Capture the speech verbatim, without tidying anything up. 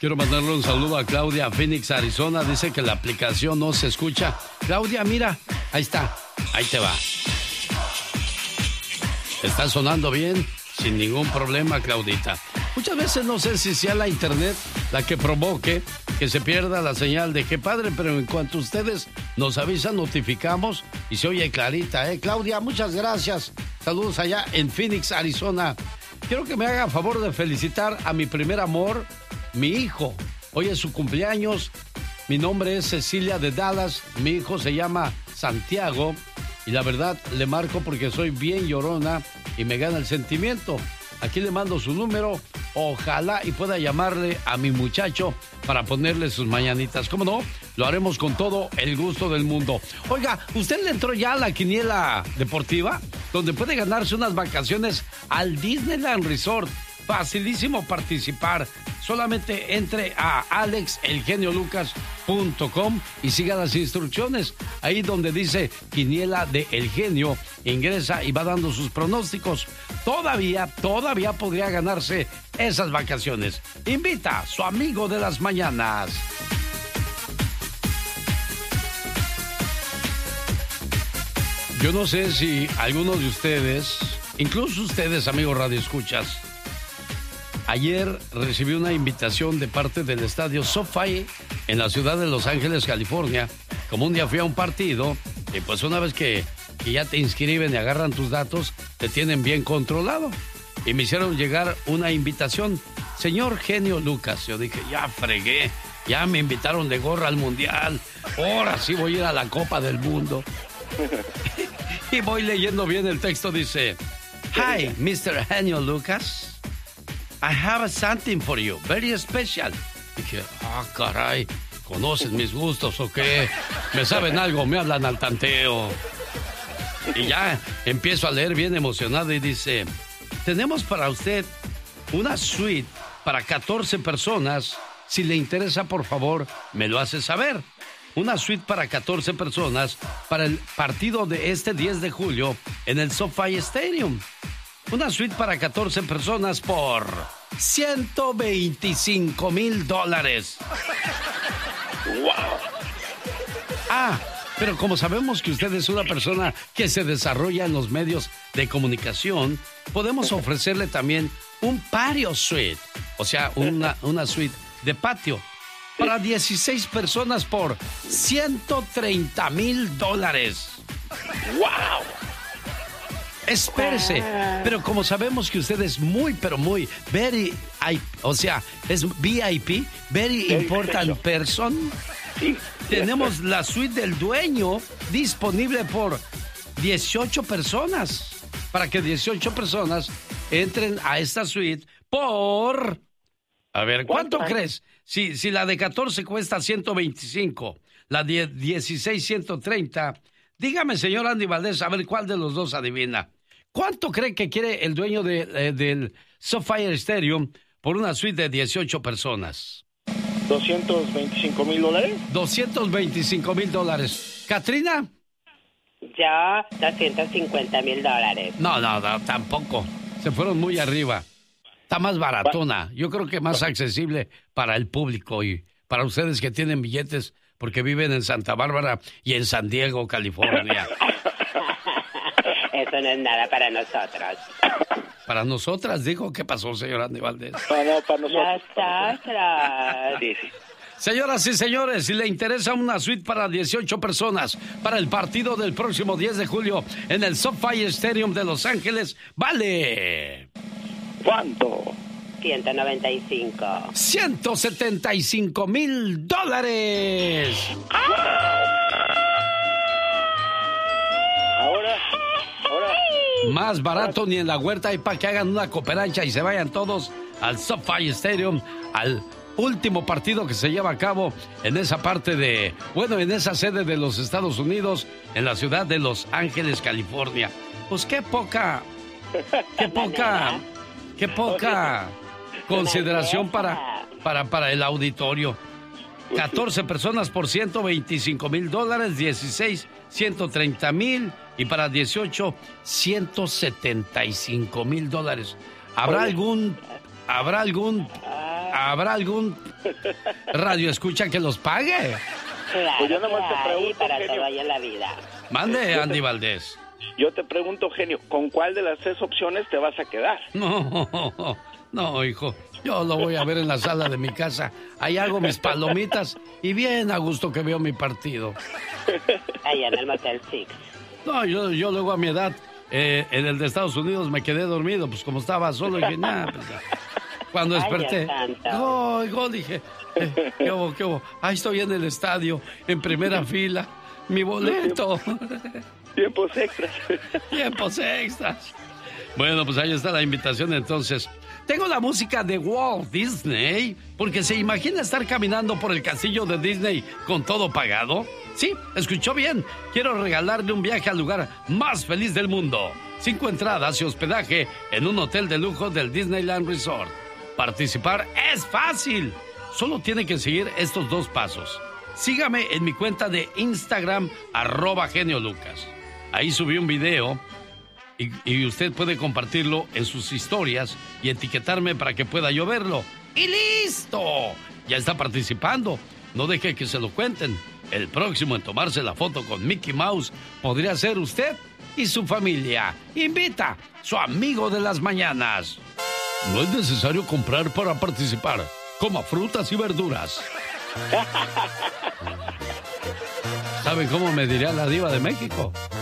Quiero mandarle un saludo a Claudia, Phoenix, Arizona. Dice que la aplicación no se escucha. Claudia, mira, ahí está, ahí te va. Está sonando bien, sin ningún problema, Claudita. Muchas veces no sé si sea la internet la que provoque que se pierda la señal de qué padre, pero en cuanto ustedes nos avisan, notificamos y se oye clarita, ¿eh? Claudia, muchas gracias. Saludos allá en Phoenix, Arizona. Quiero que me haga favor de felicitar a mi primer amor, mi hijo. Hoy es su cumpleaños. Mi nombre es Cecilia de Dallas. Mi hijo se llama Santiago. Y la verdad, le marco porque soy bien llorona y me gana el sentimiento. Aquí le mando su número. Ojalá y pueda llamarle a mi muchacho para ponerle sus mañanitas. ¿Cómo no? Lo haremos con todo el gusto del mundo. Oiga, ¿usted le entró ya a la quiniela deportiva? Donde puede ganarse unas vacaciones al Disneyland Resort. Facilísimo participar. Solamente entre a alex el genio lucas punto com y siga las instrucciones. Ahí donde dice Quiniela de El Genio, ingresa y va dando sus pronósticos. Todavía, todavía podría ganarse esas vacaciones. Invita a su amigo de las mañanas. Yo no sé si algunos de ustedes, incluso ustedes, amigos radioescuchas, ayer recibí una invitación de parte del estadio SoFi en la ciudad de Los Ángeles, California. Como un día fui a un partido, y pues una vez que, que ya te inscriben y agarran tus datos, te tienen bien controlado. Y me hicieron llegar una invitación. Señor Genio Lucas, yo dije, ya fregué, ya me invitaron de gorra al Mundial. Ahora sí voy a ir a la Copa del Mundo. Y voy leyendo bien el texto, dice, Hi, mister Genio Lucas. I have something for you, very special. Dije, ah, caray, ¿conocen mis gustos o qué? ¿Me saben algo? Me hablan al tanteo. Y ya empiezo a leer bien emocionado y dice, tenemos para usted una suite para catorce personas. Si le interesa, por favor, me lo hace saber. Una suite para catorce personas para el partido de este diez de julio en el SoFi Stadium. Una suite para catorce personas por ciento veinticinco mil dólares. ¡Wow! Ah, pero como sabemos que usted es una persona que se desarrolla en los medios de comunicación, podemos ofrecerle también un patio suite, o sea, una, una suite de patio para dieciséis personas por ciento treinta mil dólares. ¡Wow! Espérese, pero como sabemos que usted es muy, pero muy, very, o sea, es V I P, very important person, sí, tenemos la suite del dueño disponible por dieciocho personas, para que dieciocho personas entren a esta suite por... A ver, ¿cuánto, ¿cuánto crees? Si, si la de catorce cuesta ciento veinticinco, la de dieciséis ciento treinta... Dígame, señor Andy Valdés, a ver cuál de los dos adivina. ¿Cuánto cree que quiere el dueño de, eh, del SoFi Stadium por una suite de dieciocho personas? ¿doscientos veinticinco mil dólares? doscientos veinticinco mil dólares. ¿Catrina? Yo, doscientos cincuenta mil dólares. No, no, no, tampoco. Se fueron muy arriba. Está más baratona. Yo creo que más accesible para el público y para ustedes que tienen billetes porque viven en Santa Bárbara y en San Diego, California. Eso no es nada para nosotros. ¿Para nosotras? Dijo, ¿qué pasó, señor Andy Valdés? No, no, para nosotros. Nosotros. Sí, sí. Señoras y señores, si le interesa una suite para dieciocho personas para el partido del próximo diez de julio en el SoFi Stadium de Los Ángeles, vale... ¿Cuánto? ciento noventa y cinco. ciento setenta y cinco mil dólares. Ahora, ahora. Más barato ni en la huerta y para que hagan una cooperacha y se vayan todos al SoFi Stadium, al último partido que se lleva a cabo en esa parte de, bueno, en esa sede de los Estados Unidos, en la ciudad de Los Ángeles, California. Pues qué poca, qué poca, qué poca consideración para, para, para el auditorio. catorce personas por ciento veinticinco mil dólares, dieciséis, ciento treinta mil y para dieciocho, ciento setenta y cinco mil dólares. ¿Habrá algún, habrá algún ¿Habrá algún radio escucha que los pague? Claro, Pues yo nomás que te hay, pregunto, para genio. todo hay en la vida. Mande, Andy Valdés. Yo te pregunto, genio, ¿con cuál de las tres opciones te vas a quedar? No, no, hijo. Yo lo voy a ver en la sala de mi casa. Ahí hago mis palomitas y bien a gusto que veo mi partido. Allá en el Motel Six. No, yo, yo luego a mi edad, eh, en el de Estados Unidos me quedé dormido, pues como estaba solo, dije, nada, pues, cuando Ay, desperté, Dios santo. ¡oh, gol! Dije, eh, ¿qué hubo, qué hubo? Ahí estoy en el estadio, en primera fila, mi boleto. Tiempos extras. Tiempos extras. Bueno, pues ahí está la invitación entonces. Tengo la música de Walt Disney, porque se imagina estar caminando por el castillo de Disney con todo pagado. Sí, escuchó bien. Quiero regalarle un viaje al lugar más feliz del mundo. Cinco entradas y hospedaje en un hotel de lujo del Disneyland Resort. Participar es fácil. Solo tiene que seguir estos dos pasos. Sígame en mi cuenta de Instagram, arroba Genio Lucas. Ahí subí un video y, y usted puede compartirlo en sus historias y etiquetarme para que pueda yo verlo. ¡Y listo! Ya está participando. No deje que se lo cuenten. El próximo en tomarse la foto con Mickey Mouse podría ser usted y su familia. Invita su amigo de las mañanas. No es necesario comprar para participar. Coma frutas y verduras. ¿Saben cómo me diría la diva de México?